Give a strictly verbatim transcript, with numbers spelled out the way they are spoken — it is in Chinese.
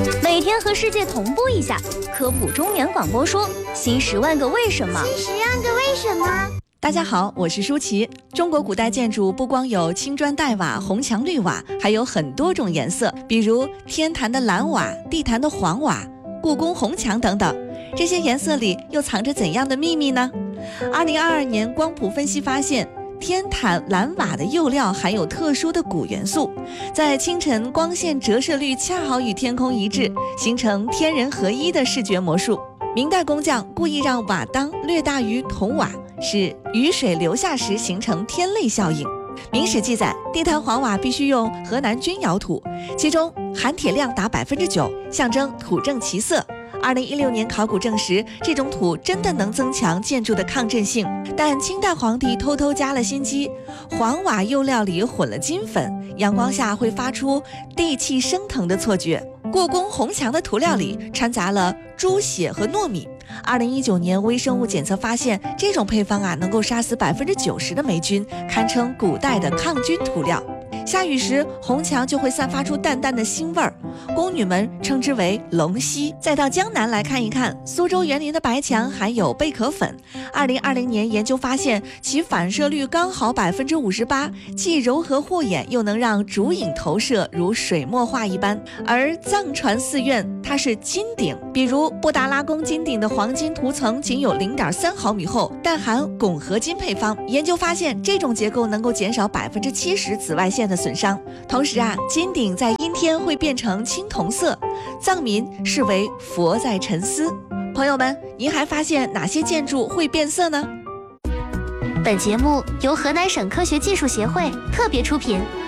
每天和世界同步一下，科普中年广播说新十万个为什么。 新十万个为什么。 大家好，我是舒淇。中国古代建筑不光有青砖黛瓦、红墙绿瓦，还有很多种颜色，比如天坛的蓝瓦、地坛的黄瓦、故宫红墙等等。这些颜色里又藏着怎样的秘密呢？二零二二年光谱分析发现，天坛蓝瓦的釉料含有特殊的钴元素，在清晨光线折射率恰好与天空一致，形成天人合一的视觉魔术。明代工匠故意让瓦当略大于铜瓦，使雨水流下时形成天泪效应。明史记载，地坛黄瓦必须用河南钧窑土，其中含铁量达百分之九，象征土正其色。二零一六年考古证实，这种土真的能增强建筑的抗震性，但清代皇帝偷偷加了心机，黄瓦釉料里混了金粉，阳光下会发出地气升腾的错觉。故宫红墙的涂料里掺杂了猪血和糯米。二零一九年微生物检测发现，这种配方啊能够杀死百分之九十的霉菌，堪称古代的抗菌涂料。下雨时，红墙就会散发出淡淡的腥味儿，宫女们称之为龙溪。再到江南来看一看，苏州园林的白墙含有贝壳粉。二零二零年研究发现，其反射率刚好百分之五十八，既柔和护眼，又能让烛影投射如水墨画一般。而藏传寺院它是金顶，比如布达拉宫金顶的黄金涂层仅有 零点三毫米厚，但含汞合金配方。研究发现，这种结构能够减少百分之七十紫外线的损伤。同时啊，金顶在阴天会变成青铜色，藏民视为佛在沉思。朋友们，您还发现哪些建筑会变色呢？ 本节目由河南省科学技术协会特别出品。